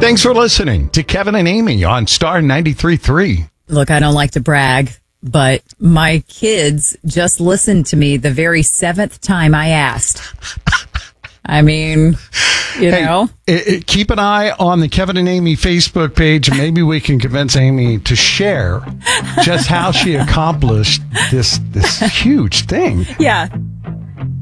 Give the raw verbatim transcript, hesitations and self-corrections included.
Thanks for listening to Kevin and Amy on Star ninety-three point three. Look, I don't like to brag, but my kids just listened to me the very seventh time I asked. I mean, you Hey, know. it, it, keep an eye on the Kevin and Amy Facebook page, and maybe we can convince Amy to share just how she accomplished this this huge thing. Yeah,